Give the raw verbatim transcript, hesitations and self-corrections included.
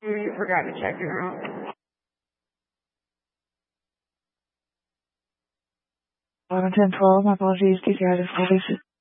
You forgot to check her out. eleven ten twelve, my apologies. D C I just police.